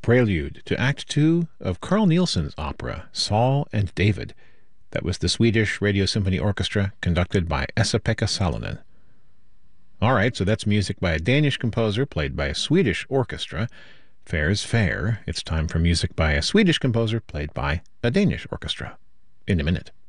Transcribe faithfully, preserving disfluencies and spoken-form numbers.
prelude to Act Two of Carl Nielsen's opera, Saul and David. That was the Swedish Radio Symphony Orchestra, conducted by Esa-Pekka Salonen. All right, so that's music by a Danish composer, played by a Swedish orchestra. Fair's fair. It's time for music by a Swedish composer, played by a Danish orchestra. In a minute.